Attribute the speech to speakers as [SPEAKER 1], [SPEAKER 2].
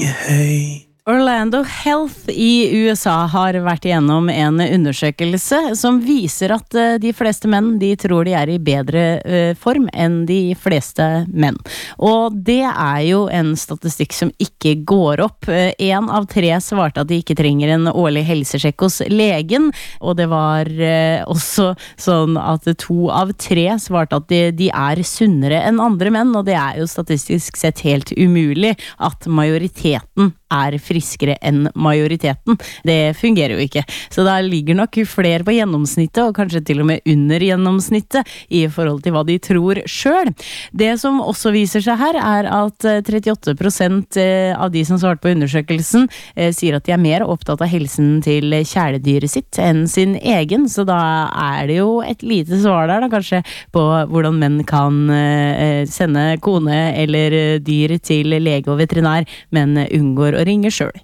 [SPEAKER 1] flyger høyt.
[SPEAKER 2] Orlando Health I USA har vært igjennom en undersøkelse som viser at de fleste menn, de tror de I bedre form enn de fleste menn. Og det jo en statistikk som ikke går opp. 1 av 3 svarte at de ikke trenger en årlig helsesjekk hos legen, og det var også sånn at 2 av 3 svarte at de sunnere enn andre menn, og det jo statistisk sett helt umulig at majoriteten friskere enn majoriteten. Det fungerer jo ikke. Så da ligger nok flere på gjennomsnittet, og kanskje til og med under gjennomsnittet, I forhold til hva de tror selv. Det som også viser seg her, at 38% av de som svarte på undersøkelsen, sier at de mer opptatt av helsen til kjæledyret sitt enn sin egen, så da det jo et lite svar der, da, kanskje, på hvordan menn kan sende kone eller dyr til lege og veterinær, men unngår å ringe selv.